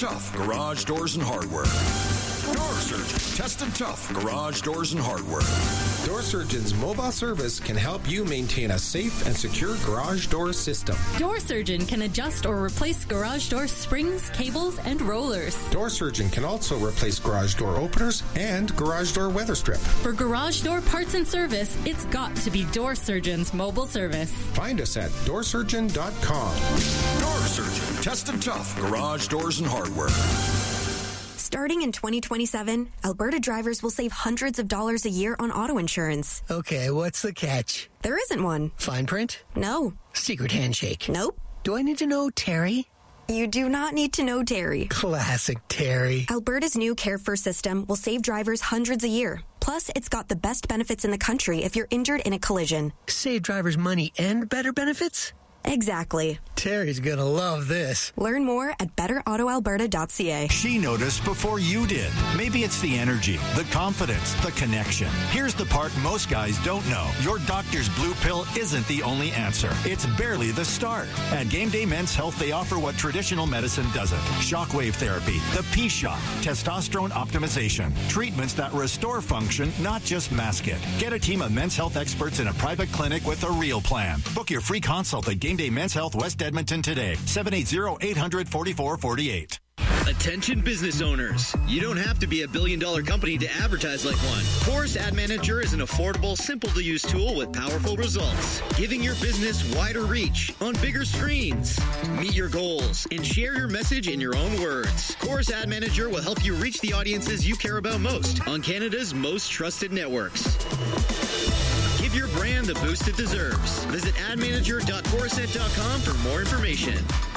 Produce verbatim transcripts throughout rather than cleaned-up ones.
tough garage doors and hardware. Door Surgeon, tested tough garage doors and hardware. Door Surgeon's mobile service can help you maintain a safe and secure garage door system. Door Surgeon can adjust or replace garage door springs, cables, and rollers. Door Surgeon can also replace garage door openers and garage door weather strip. For garage door parts and service, it's got to be Door Surgeon's mobile service. Find us at door surgeon dot com. Door Surgeon, tested tough garage doors and hardware. Starting in twenty twenty-seven, Alberta drivers will save hundreds of dollars a year on auto insurance. Okay, what's the catch? There isn't one. Fine print? No. Secret handshake? Nope. Do I need to know Terry? You do not need to know Terry. Classic Terry. Alberta's new Care First system will save drivers hundreds a year. Plus, it's got the best benefits in the country if you're injured in a collision. Save drivers money and better benefits? Exactly. Terry's gonna love this. Learn more at better auto alberta dot c a. She noticed before you did. Maybe it's the energy, the confidence, the connection. Here's the part most guys don't know. Your doctor's blue pill isn't the only answer. It's barely the start. At Game Day Men's Health, they offer what traditional medicine doesn't. Shockwave therapy, the P-Shot, testosterone optimization, treatments that restore function, not just mask it. Get a team of men's health experts in a private clinic with a real plan. Book your free consult at Game Day Men's Health West Edmonton today. seven eight zero, eight hundred, forty-four forty-eight. Attention business owners. You don't have to be a billion dollar company to advertise like one. Chorus Ad Manager is an affordable, simple to use tool with powerful results, giving your business wider reach on bigger screens. Meet your goals and share your message in your own words. Chorus Ad Manager will help you reach the audiences you care about most on Canada's most trusted networks. Give your brand the boost it deserves. Visit ad manager dot chorusnet dot com for more information.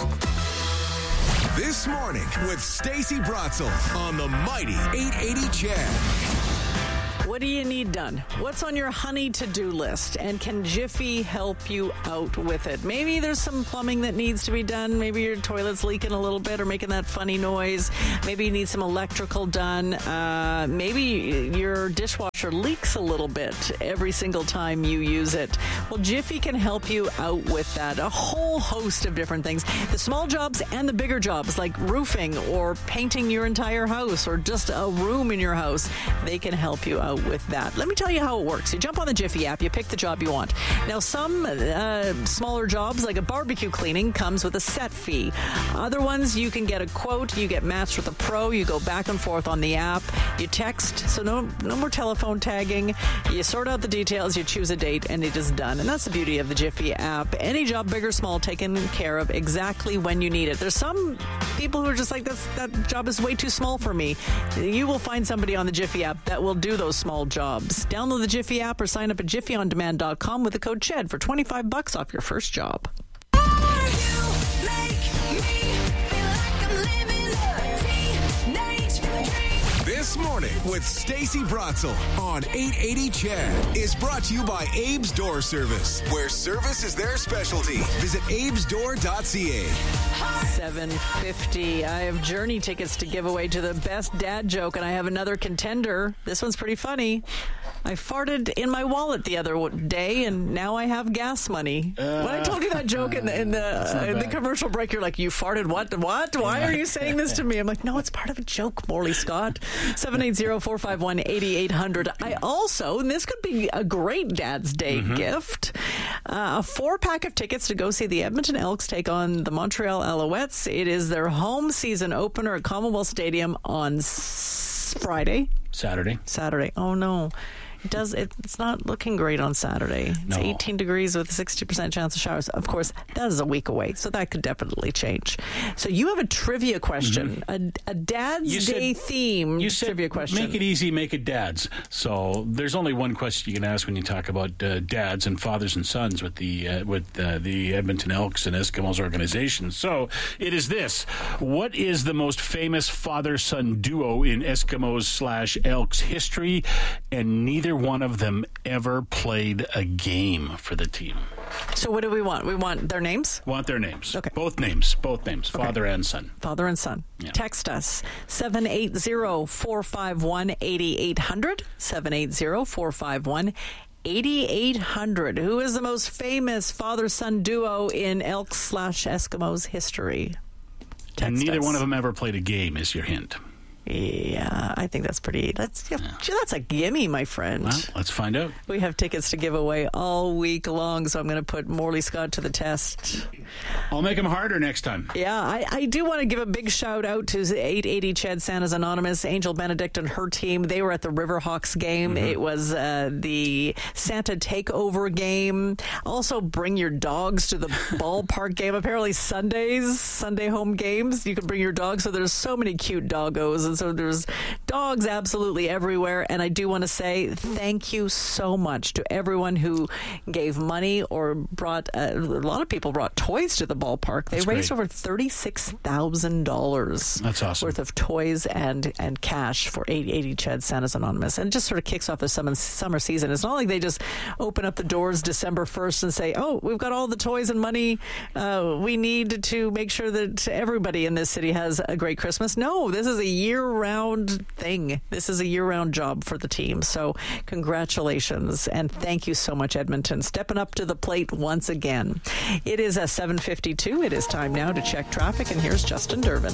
This morning with Stacey Bratzel on the mighty eight eighty C H E D. What do you need done? What's on your honey to-do list? And can Jiffy help you out with it? Maybe there's some plumbing that needs to be done. Maybe your toilet's leaking a little bit or making that funny noise. Maybe you need some electrical done. Uh, maybe your dishwasher leaks a little bit every single time you use it. Well, Jiffy can help you out with that. A whole host of different things. The small jobs and the bigger jobs like roofing or painting your entire house or just a room in your house. They can help you out with that. Let me tell you how it works. You jump on the Jiffy app, you pick the job you want. Now, some uh, smaller jobs, like a barbecue cleaning, comes with a set fee. Other ones, you can get a quote, you get matched with a pro, you go back and forth on the app, you text, so no, no more telephone tagging. You sort out the details, you choose a date, and it is done. And that's the beauty of the Jiffy app. Any job, big or small, taken care of exactly when you need it. There's some people who are just like, That's, that job is way too small for me. You will find somebody on the Jiffy app that will do those small jobs. Download the Jiffy app or sign up at jiffy on demand dot com with the code C H E D for twenty-five bucks off your first job. This morning with Stacey Bratzel on eight eighty C H E D is brought to you by Abe's Door Service, where service is their specialty. Visit abes door dot c a. seven fifty. I have Journey tickets to give away to the best dad joke, and I have another contender. This one's pretty funny. I farted in my wallet the other day, and now I have gas money. Uh, when I told you that joke in the in the, uh, in the commercial break, you're like, you farted what? What? Why are you saying this to me? I'm like, no, it's part of a joke, Morley Scott. seven eight zero, four five one, eight eight hundred. I also, and this could be a great Dad's Day mm-hmm. gift, uh, a four-pack of tickets to go see the Edmonton Elks take on the Montreal Alouettes. It is their home season opener at Commonwealth Stadium on s- Friday. Saturday. Saturday. Oh, no. It does. It, it's not looking great on Saturday. It's no. eighteen degrees with a sixty percent chance of showers. Of course, that is a week away, so that could definitely change. So you have a trivia question, mm-hmm. a, a Dad's you Day said, theme you said, trivia question. Make it easy, make it dads. So there's only one question you can ask when you talk about uh, dads and fathers and sons with the uh, with uh, the Edmonton Elks and Eskimos organization. So it is this: what is the most famous father-son duo in Eskimos slash Elks history? And neither one of them ever played a game for the team. So what do we want? We want their names? Want their names. Okay. Both names. Both names. Okay. Father and son. Father and son. Yeah. Text us. seven eight zero, four five one, eight eight hundred. seven eight zero, four five one, eight eight hundred. Who is the most famous father-son duo in Elks slash Eskimos history? And Text neither us. one of them ever played a game, is your hint. Yeah, I think that's pretty. That's yeah, that's a gimme, my friend. Well, let's find out. We have tickets to give away all week long, so I'm going to put Morley Scott to the test. I'll make them harder next time. Yeah, I, I do want to give a big shout out to eight eighty Chad Santa's Anonymous, Angel Benedict and her team. They were at the Riverhawks game. Mm-hmm. It was uh, the Santa Takeover game. Also, bring your dogs to the ballpark game. Apparently, Sundays, Sunday home games, you can bring your dogs. So there's so many cute doggos, and so there's dogs absolutely everywhere. And I do want to say thank you so much to everyone who gave money or brought, uh, a lot of people brought toys to the ballpark. They That's raised great. over thirty-six thousand dollars That's awesome. worth of toys and, and cash for eight eighty Chad Santa's Anonymous. And it just sort of kicks off the summer, summer season. It's not like they just open up the doors December first and say, oh, we've got all the toys and money uh, we need to make sure that everybody in this city has a great Christmas. No, this is a year-round thing. This is a year-round job for the team. So congratulations and thank you so much, Edmonton, stepping up to the plate once again. It is a seven fifty-two. It is time now to check traffic, and here's Justin Durbin.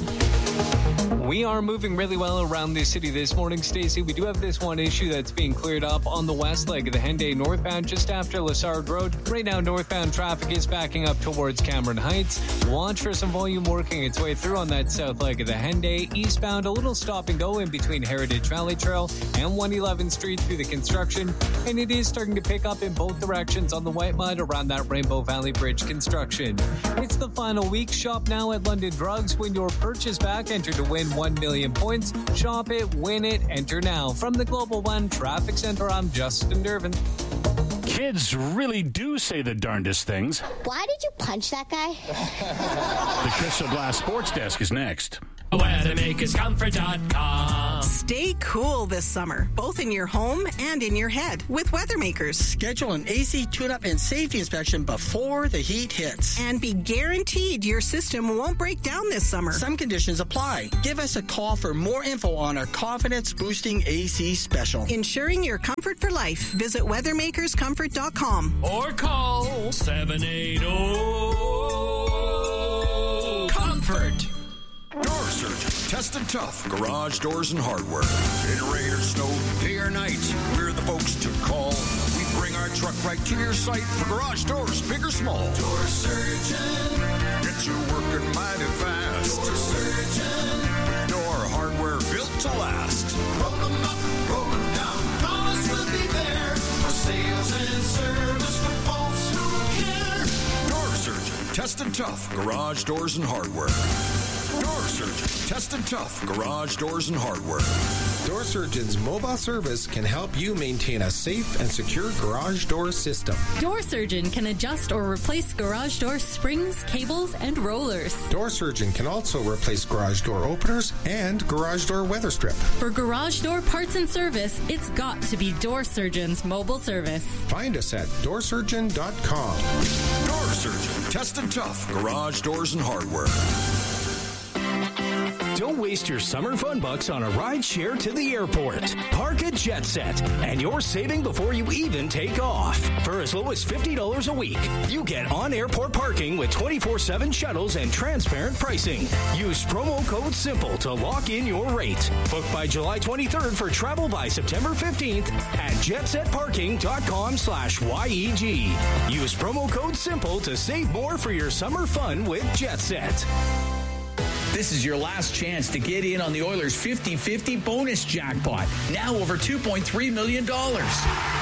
We are moving really well around the city this morning, Stacey. We do have this one issue that's being cleared up on the west leg of the Henday northbound, just after Lessard Road. Right now, northbound traffic is backing up towards Cameron Heights. Watch for some volume working its way through on that south leg of the Henday. Eastbound, a little stop and go in between Heritage Valley Trail and one eleventh Street through the construction. And it is starting to pick up in both directions on the White Mud around that Rainbow Valley Bridge construction. It's the final week. Shop now at London Drugs. When your purchase back, enter to win one million points. Shop it, win it, enter now. From the Global One Traffic Center, I'm Justin Durbin. Kids really do say the darndest things. Why did you punch that guy? The Crystal Glass Sports Desk is next. weather makers comfort dot com. Stay cool this summer, both in your home and in your head with Weathermakers. Schedule an A C tune-up and safety inspection before the heat hits. And be guaranteed your system won't break down this summer. Some conditions apply. Give us a call for more info on our confidence-boosting A C special. Ensuring your comfort for life. Visit weathermakers comfort dot com. Or call seven eight zero comfort. Door Surgeon, tested tough, garage doors and hardware. In rain or snow, day or night, we're the folks to call. We bring our truck right to your site for garage doors, big or small. Door Surgeon, get you working mighty fast. Door Surgeon, door hardware built to last. Roll them up, roll them down, promise we'll be there for sales and service for folks who care. Door Surgeon, tested tough, garage doors and hardware. Door Surgeon, tested tough, garage doors and hardware. Door Surgeon's mobile service can help you maintain a safe and secure garage door system. Door Surgeon can adjust or replace garage door springs, cables, and rollers. Door Surgeon can also replace garage door openers and garage door weather strip. For garage door parts and service, it's got to be Door Surgeon's mobile service. Find us at door surgeon dot com. Door Surgeon, tested tough, garage doors and hardware. Don't waste your summer fun bucks on a ride share to the airport. Park at Jet Set, and you're saving before you even take off. For as low as fifty dollars a week, you get on-airport parking with twenty-four seven shuttles and transparent pricing. Use promo code SIMPLE to lock in your rate. Book by July twenty-third for travel by September fifteenth at jetsetparking.com slash YEG. Use promo code SIMPLE to save more for your summer fun with Jet Set. This is your last chance to get in on the Oilers' fifty-fifty bonus jackpot. Now over two point three million dollars.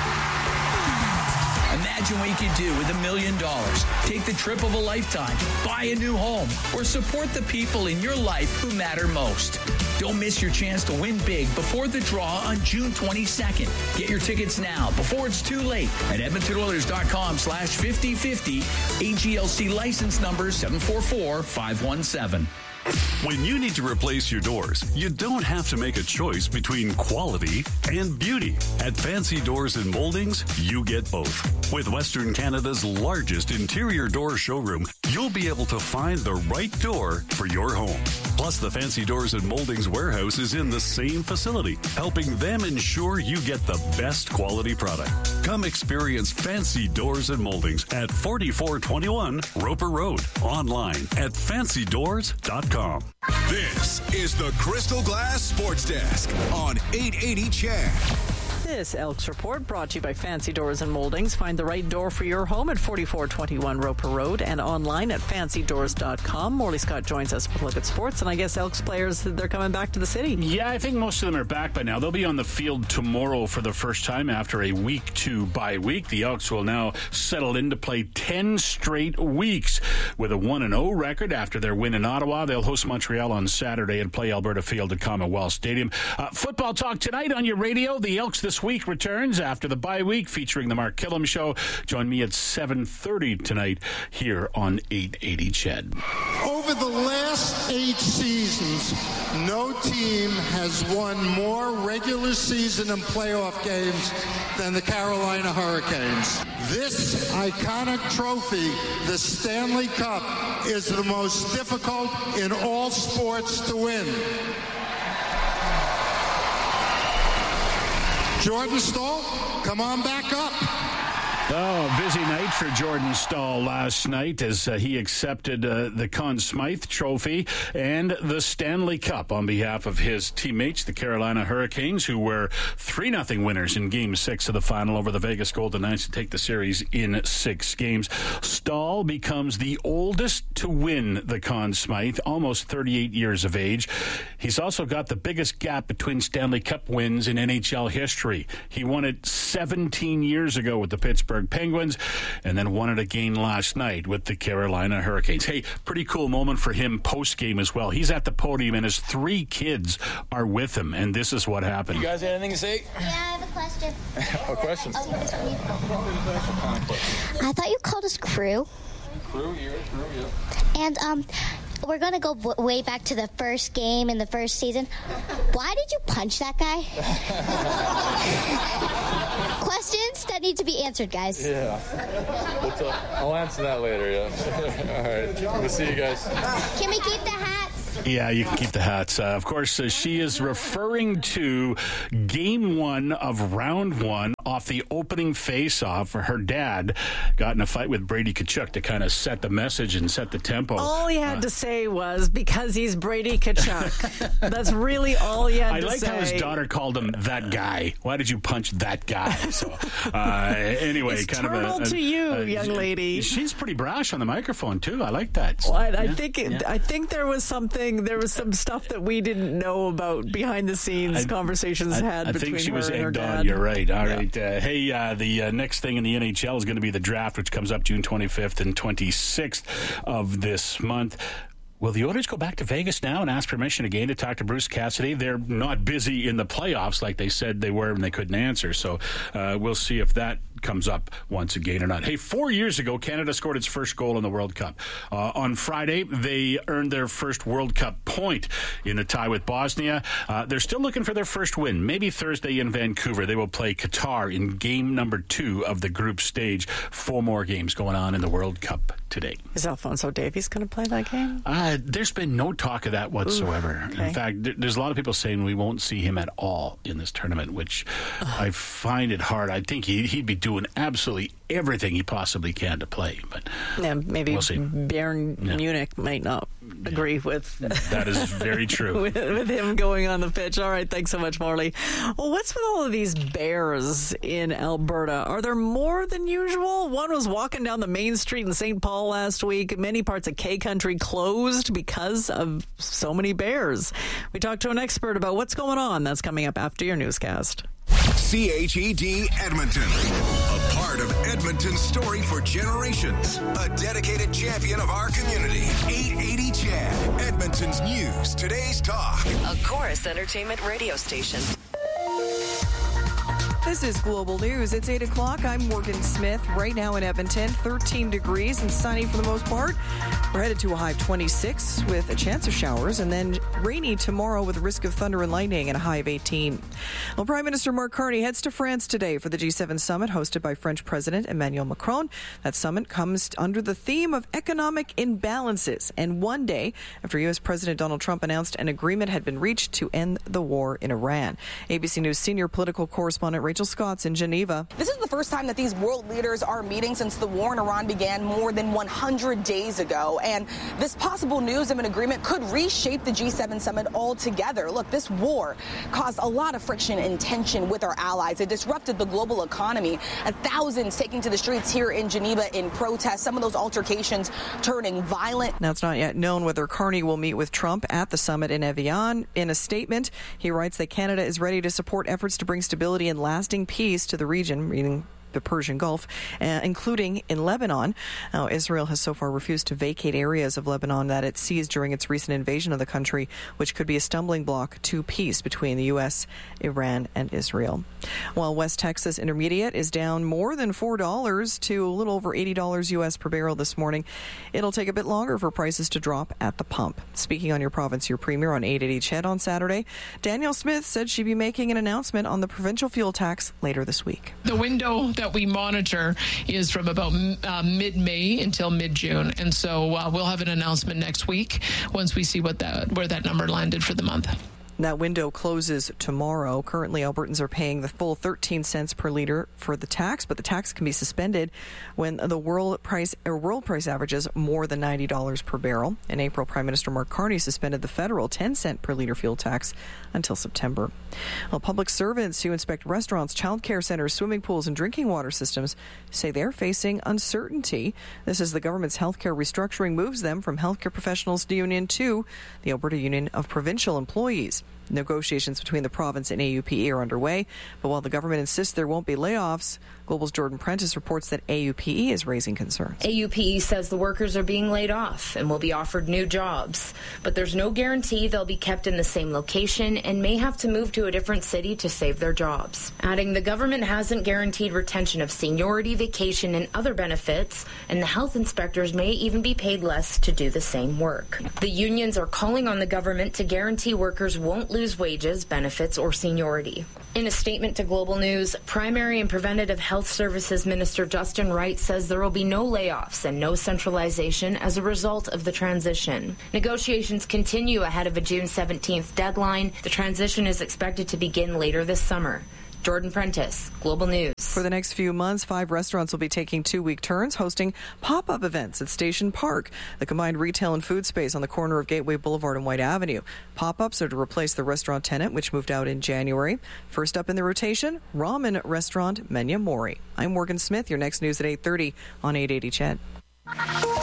Imagine what you could do with a million dollars. Take the trip of a lifetime, buy a new home, or support the people in your life who matter most. Don't miss your chance to win big before the draw on June twenty-second. Get your tickets now before it's too late at edmonton oilers dot com slash fifty fifty. A G L C license number seven four four five one seven. When you need to replace your doors, you don't have to make a choice between quality and beauty. At Fancy Doors and Moldings, you get both. With Western Canada's largest interior door showroom, you'll be able to find the right door for your home. Plus, the Fancy Doors and Moldings warehouse is in the same facility, helping them ensure you get the best quality product. Come experience Fancy Doors and Moldings at forty-four twenty-one Roper Road. Online at fancy doors dot com. This is the Crystal Glass Sports Desk on eight eighty C H E D. This Elks Report brought to you by Fancy Doors and Moldings. Find the right door for your home at forty-four twenty-one Roper Road and online at fancy doors dot com. Morley Scott joins us with a look at sports, and I guess Elks players, they're coming back to the city. Yeah, I think most of them are back by now. They'll be on the field tomorrow for the first time after a week two bye week. The Elks will now settle in to play ten straight weeks with a one and oh record after their win in Ottawa. They'll host Montreal on Saturday and play Alberta Field at Commonwealth Stadium. Uh, football talk tonight on your radio. The Elks this week returns after the bye week, featuring the Mark Killam Show. Join me at seven thirty tonight here on eight eighty C H E D. Over the last eight seasons, no team has won more regular season and playoff games than the Carolina Hurricanes. This iconic trophy, the Stanley Cup, is the most difficult in all sports to win. Jordan Staal, come on back up. Oh, busy night for Jordan Staal last night as uh, he accepted uh, the Conn Smythe Trophy and the Stanley Cup on behalf of his teammates, the Carolina Hurricanes, who were three nothing winners in Game six of the final over the Vegas Golden Knights to take the series in six games. Staal becomes the oldest to win the Conn Smythe, almost thirty-eight years of age. He's also got the biggest gap between Stanley Cup wins in N H L history. He won it seventeen years ago with the Pittsburgh Penguins, and then won it again last night with the Carolina Hurricanes. Hey, pretty cool moment for him post-game as well. He's at the podium, and his three kids are with him, and this is what happened. You guys have anything to say? Yeah, I have a question. What question? I thought you called us crew. Crew, you're a crew, yeah. And, um... we're going to go w- way back to the first game in the first season. Why did you punch that guy? Questions that need to be answered, guys. Yeah. We'll talk. I'll answer that later, yeah. All right. We'll see you guys. Can we keep the hats? Yeah, you can keep the hats. Uh, of course, uh, she is referring to game one of round one off the opening face-off. Her dad got in a fight with Brady Tkachuk to kind of set the message and set the tempo. All he had uh, to say was, because he's Brady Tkachuk. That's really all he had I to like say. how his daughter called him that guy. Why did you punch that guy? So, uh, anyway, it's kind turtle of a, a, to you, a, young lady. She's pretty brash on the microphone, too. I like that. Well, I, I yeah, think it, yeah. I think there was something. There was some stuff that we didn't know about behind the scenes I, conversations I, had I between think she her was and her egged dad. on. You're right. All yeah. right. Uh, hey, uh, the uh, next thing in the N H L is going to be the draft, which comes up June twenty-fifth and twenty-sixth of this month. Will the Oilers go back to Vegas now and ask permission again to talk to Bruce Cassidy? They're not busy in the playoffs like they said they were when they couldn't answer. So uh, we'll see if that comes up once again or not. Hey, four years ago, Canada scored its first goal in the World Cup. Uh, on Friday, they earned their first World Cup point in a tie with Bosnia. Uh, they're still looking for their first win. Maybe Thursday in Vancouver. They will play Qatar in game number two of the group stage. Four more games going on in the World Cup today. Is Alphonso Davies going to play that game? Uh, there's been no talk of that whatsoever. Ooh, okay. In fact, th- there's a lot of people saying we won't see him at all in this tournament, which I find it hard. I think he, he'd be doing absolutely everything he possibly can to play. But yeah, maybe we'll see. Bayern Yeah. Munich might not agree with That is very true. with, with him going on the pitch. All right, thanks so much, Morley. Well, what's with all of these bears in Alberta? Are there more than usual? One was walking down the main street in Saint Paul last week. Many parts of K Country closed because of so many bears. We talked to an expert about what's going on. That's coming up after your newscast. C H E D Edmonton, a part of Edmonton's story for generations, a dedicated champion of our community. eight eighty C H E D, Edmonton's news, today's talk. A Chorus Entertainment radio station. This is Global News. It's eight o'clock. I'm Morgan Smith. Right now in Edmonton, thirteen degrees and sunny for the most part. We're headed to a high of twenty-six with a chance of showers, and then rainy tomorrow with a risk of thunder and lightning and a high of eighteen. Well, Prime Minister Mark Carney heads to France today for the G seven summit hosted by French President Emmanuel Macron. That summit comes under the theme of economic imbalances, and one day after U S President Donald Trump announced an agreement had been reached to end the war in Iran. A B C News senior political correspondent Rachel Rachel Scott's in Geneva. This is the first time that these world leaders are meeting since the war in Iran began more than one hundred days ago. And this possible news of an agreement could reshape the G seven summit altogether. Look, this war caused a lot of friction and tension with our allies. It disrupted the global economy, and thousands taking to the streets here in Geneva in protest. Some of those altercations turning violent. Now, it's not yet known whether Carney will meet with Trump at the summit in Evian. In a statement, he writes that Canada is ready to support efforts to bring stability and lasting peace to the region, meaning the Persian Gulf, uh, including in Lebanon. Now, Israel has so far refused to vacate areas of Lebanon that it seized during its recent invasion of the country, which could be a stumbling block to peace between the U S, Iran, and Israel. While West Texas Intermediate is down more than four dollars to a little over eighty dollars U S per barrel this morning, it'll take a bit longer for prices to drop at the pump. Speaking on Your Province, Your Premier on eight eighty C H E D on Saturday, Danielle Smith said she'd be making an announcement on the provincial fuel tax later this week. The window that we monitor is from about uh, mid-May until mid-June, and so uh, we'll have an announcement next week once we see what that where that number landed for the month. That window closes tomorrow. Currently, Albertans are paying the full thirteen cents per litre for the tax, but the tax can be suspended when the world price or world price averages more than ninety dollars per barrel. In April, Prime Minister Mark Carney suspended the federal ten cent per litre fuel tax until September. Well, public servants who inspect restaurants, childcare centres, swimming pools, and drinking water systems say they're facing uncertainty. This is the government's healthcare restructuring moves them from Healthcare Professionals Union to the Alberta Union of Provincial Employees. Negotiations between the province and A U P E are underway, but while the government insists there won't be layoffs, Global's Jordan Prentice reports that A U P E is raising concerns. A U P E says the workers are being laid off and will be offered new jobs, but there's no guarantee they'll be kept in the same location and may have to move to a different city to save their jobs. Adding, the government hasn't guaranteed retention of seniority, vacation, and other benefits, and the health inspectors may even be paid less to do the same work. The unions are calling on the government to guarantee workers won't lose wages, benefits, or seniority. In a statement to Global News, Primary and Preventative Health Services Minister Justin Wright says there will be no layoffs and no centralization as a result of the transition. Negotiations continue ahead of a June seventeenth deadline. The transition is expected to begin later this summer. Jordan Prentice, Global News. For the next few months, five restaurants will be taking two-week turns, hosting pop-up events at Station Park, the combined retail and food space on the corner of Gateway Boulevard and White Avenue. Pop-ups are to replace the restaurant tenant, which moved out in January. First up in the rotation, ramen restaurant Menya Mori. I'm Morgan Smith. Your next news at eight thirty on eight eighty C H E D.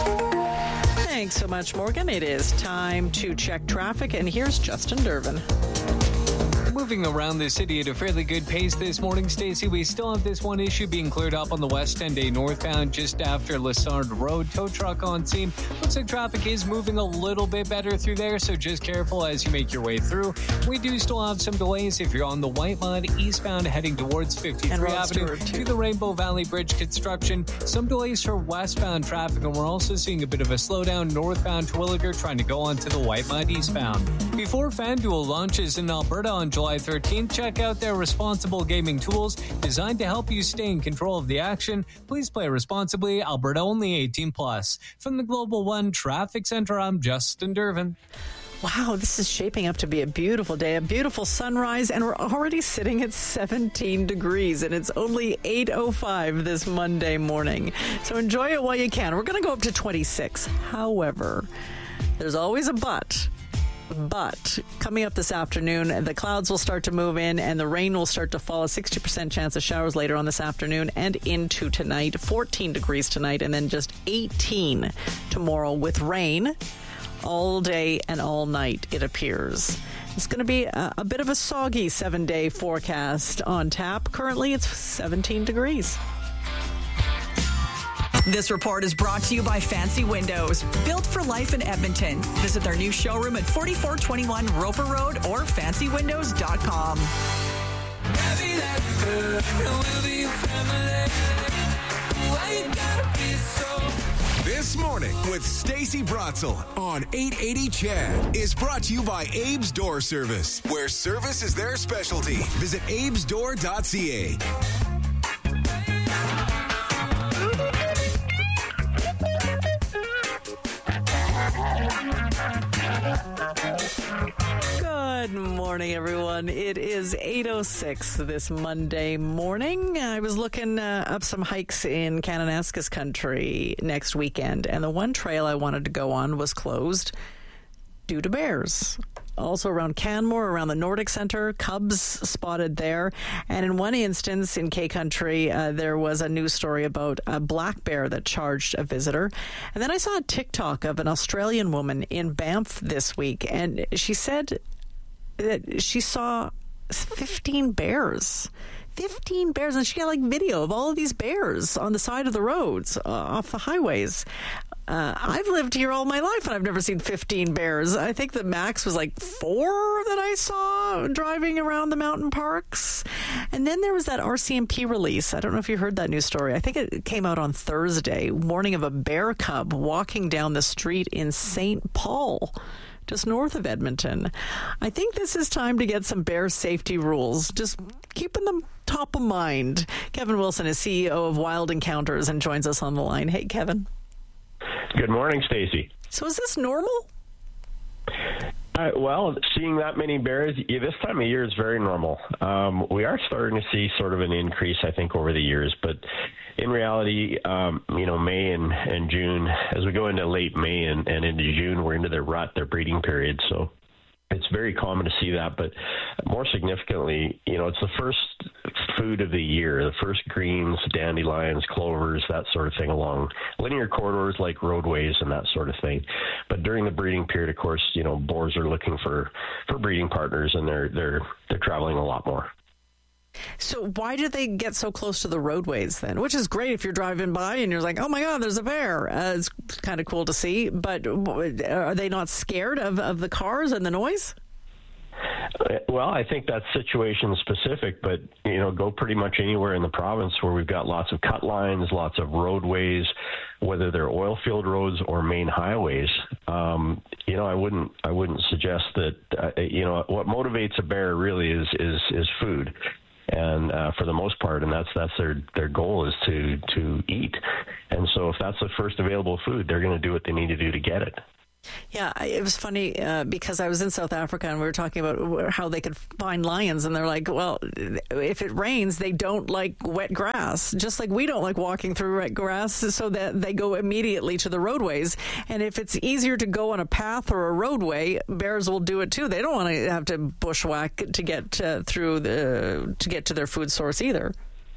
Thanks so much, Morgan. It is time to check traffic, and here's Justin Durbin. Moving around the city at a fairly good pace this morning, Stacey. We still have this one issue being cleared up on the West End A northbound just after Lessard Road. Tow truck on scene. Looks like traffic is moving a little bit better through there, so just careful as you make your way through. We do still have some delays if you're on the White Mud eastbound heading towards fifty-three Avenue to the Rainbow Valley Bridge construction. Some delays for westbound traffic, and we're also seeing a bit of a slowdown northbound Terwilliger trying to go onto the White Mud eastbound. Before FanDuel launches in Alberta on July thirteenth, check out their responsible gaming tools designed to help you stay in control of the action. Please play responsibly. Alberta only eighteen plus. From the Global One Traffic Center, I'm Justin Durbin. Wow, this is shaping up to be a beautiful day, a beautiful sunrise, and we're already sitting at seventeen degrees, and it's only eight oh five this Monday morning. So enjoy it while you can. We're going to go up to twenty-six. However, there's always a but. But coming up this afternoon, the clouds will start to move in and the rain will start to fall. A sixty percent chance of showers later on this afternoon and into tonight. fourteen degrees tonight and then just eighteen tomorrow with rain all day and all night, it appears. It's going to be a, a bit of a soggy seven-day forecast on tap. Currently, it's seventeen degrees. This report is brought to you by Fancy Windows, built for life in Edmonton. Visit their new showroom at forty-four twenty-one Roper Road or fancy windows dot com. This Morning with Stacey Bratzel on eight eighty C H E D is brought to you by Abe's Door Service, where service is their specialty. Visit abes door dot c a. Good Good morning, everyone. It is eight oh six this Monday morning. I was looking uh, up some hikes in Kananaskis country next weekend, and the one trail I wanted to go on was closed due to bears. Also around Canmore, around the Nordic Center, cubs spotted there. And in one instance in K Country, uh, there was a news story about a black bear that charged a visitor. And then I saw a TikTok of an Australian woman in Banff this week, and she said that she saw fifteen bears. fifteen bears, and she got like video of all of these bears on the side of the roads, uh, off the highways. Uh, I've lived here all my life, and I've never seen fifteen bears. I think the max was like four that I saw driving around the mountain parks. And then there was that R C M P release. I don't know if you heard that news story. I think it came out on Thursday, warning of a bear cub walking down the street in Saint Paul, just north of Edmonton. I think this is time to get some bear safety rules, just keeping them top of mind. Kevin Wilson is C E O of Wild Encounters and joins us on the line. Hey, Kevin. Good morning, Stacey. So is this normal? Uh, well, seeing that many bears yeah, this time of year is very normal. Um, we are starting to see sort of an increase, I think, over the years. But in reality, um, you know, May and, and June, as we go into late May and, and into June, we're into their rut, their breeding period. So it's very common to see that. But more significantly, you know, it's the first food of the year, the first greens, dandelions, clovers, that sort of thing along linear corridors like roadways and that sort of thing. But during the breeding period, of course, you know, boars are looking for, for breeding partners, and they're they're they're traveling a lot more. So why do they get so close to the roadways then? Which is great if you're driving by and you're like, oh my God, there's a bear. Uh, it's kind of cool to see. But are they not scared of, of the cars and the noise? Well, I think that's situation specific, but, you know, go pretty much anywhere in the province where we've got lots of cut lines, lots of roadways, whether they're oil field roads or main highways. Um, you know, I wouldn't, I wouldn't suggest that, uh, you know, what motivates a bear really is, is, is food. And uh, for the most part, and that's that's their, their goal is to, to eat. And so if that's the first available food, they're going to do what they need to do to get it. Yeah, it was funny uh, because I was in South Africa and we were talking about how they could find lions, and they're like, well, if it rains, they don't like wet grass, just like we don't like walking through wet grass, so that they go immediately to the roadways. And if it's easier to go on a path or a roadway, bears will do it too. They don't want to have to bushwhack to get uh, through the to get to their food source either.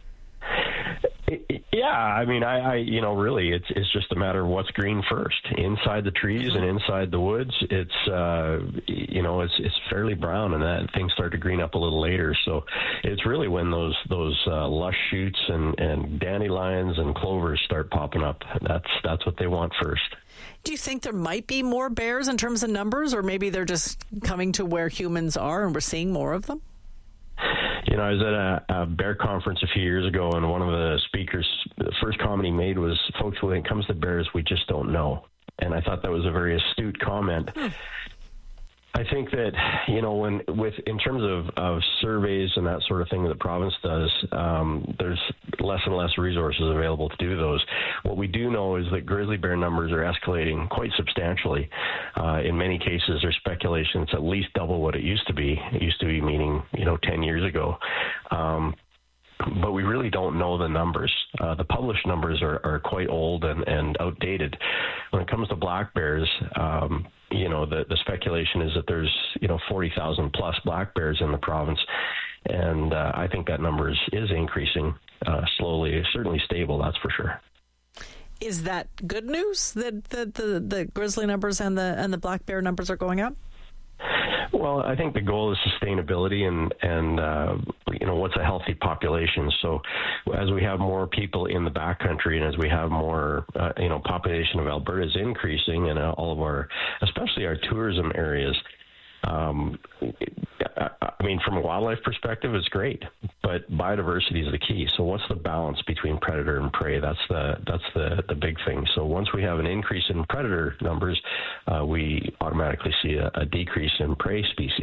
Yeah, I mean, I, I, you know, really, it's it's just a matter of what's green first. Inside the trees and inside the woods, it's, uh, you know, it's it's fairly brown, and that things start to green up a little later. So it's really when those those uh, lush shoots and, and dandelions and clovers start popping up. That's that's what they want first. Do you think there might be more bears in terms of numbers, or maybe they're just coming to where humans are and we're seeing more of them? You know, I was at a, a bear conference a few years ago, and one of the speakers, the first comment he made was, folks, when it comes to bears, we just don't know. And I thought that was a very astute comment. Hmm. I think that, you know, when with in terms of, of surveys and that sort of thing that the province does, um, there's less and less resources available to do those. What we do know is that grizzly bear numbers are escalating quite substantially. Uh, in many cases, there's speculation it's at least double what it used to be. It used to be meaning, you know, ten years ago. Um, but we really don't know the numbers. Uh, the published numbers are, are quite old and, and outdated. When it comes to black bears, um, you know, the, the speculation is that there's, you know, forty thousand plus black bears in the province. And uh, I think that number is, is increasing uh, slowly, certainly stable, that's for sure. Is that good news that the, the, the grizzly numbers and the and the black bear numbers are going up? Well, I think the goal is sustainability and, and uh, you know, what's a healthy population. So as we have more people in the backcountry and as we have more, uh, you know, population of Alberta is increasing and uh, all of our, especially our tourism areas, um, I mean, from a wildlife perspective, it's great, but biodiversity is the key. So what's the balance between predator and prey? That's the that's the, the big thing. So once we have an increase in predator numbers, uh, we automatically see a, a decrease in prey species.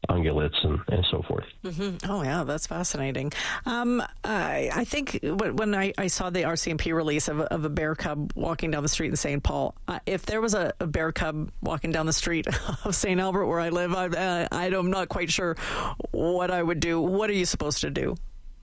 ungulates and, and so forth. Mm-hmm. Oh, yeah, that's fascinating. Um, I, I think when I, I saw the R C M P release of a, of a bear cub walking down the street in Saint Paul, uh, if there was a, a bear cub walking down the street of Saint Albert where I live, I, uh, I'm not quite sure what I would do. What are you supposed to do?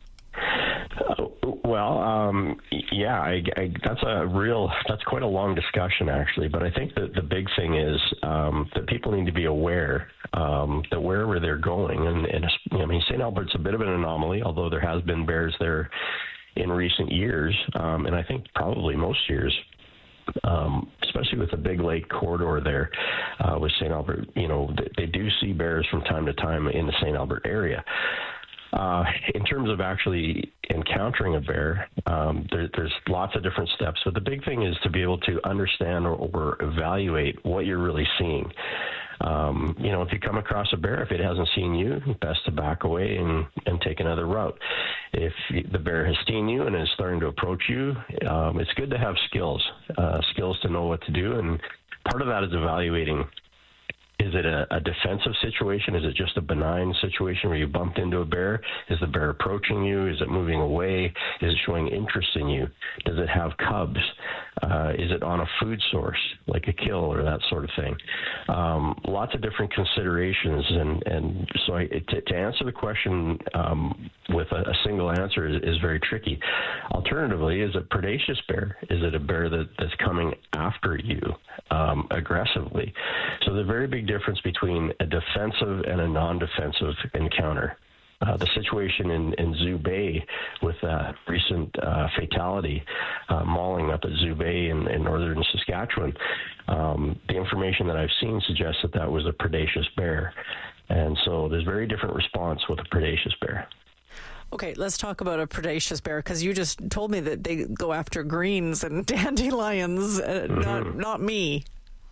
Uh, well, um, yeah, I, I, that's a real, that's quite a long discussion, actually. But I think that the big thing is um, that people need to be aware um, that wherever they're going, and, and I mean, Saint Albert's a bit of an anomaly, although there has been bears there in recent years, um, and I think probably most years. Um, especially with the big lake corridor there uh, with Saint Albert, you know, they, they do see bears from time to time in the Saint Albert area. Uh, in terms of actually encountering a bear, um, there, there's lots of different steps, but the big thing is to be able to understand or, or evaluate what you're really seeing. Um, you know, if you come across a bear, if it hasn't seen you, best to back away and, and take another route. If the bear has seen you and is starting to approach you, um, it's good to have skills, uh, skills to know what to do. And part of that is evaluating, is it a, a defensive situation? Is it just a benign situation where you bumped into a bear? Is the bear approaching you? Is it moving away? Is it showing interest in you? Does it have cubs? Uh, is it on a food source, like a kill or that sort of thing? Um, lots of different considerations. And, and so I, to, to answer the question um, with a, a single answer is, is very tricky. Alternatively, is it predaceous bear? Is it a bear that, that's coming after you um, aggressively? So the very big difference between a defensive and a non-defensive encounter. Uh, the situation in, in Zoo Bay with that recent uh, fatality, uh, mauling up at Zoo Bay in, in northern Saskatchewan, um, the information that I've seen suggests that that was a predaceous bear. And so there's very different response with a predaceous bear. Okay, let's talk about a predaceous bear, because you just told me that they go after greens and dandelions, uh, mm-hmm. not, not me.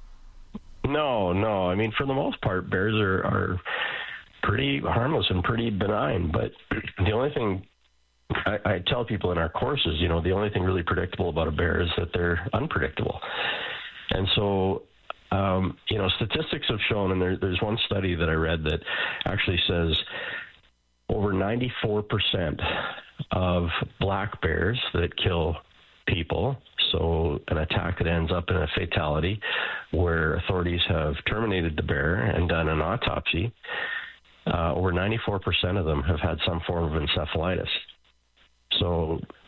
No, no. I mean, for the most part, bears are, are pretty harmless and pretty benign. But the only thing I, I tell people in our courses, you know, the only thing really predictable about a bear is that they're unpredictable. And so, um, you know, statistics have shown, and there, there's one study that I read that actually says over ninety-four percent of black bears that kill people, so an attack that ends up in a fatality where authorities have terminated the bear and done an autopsy, uh, over ninety-four percent of them have had some form of encephalitis. So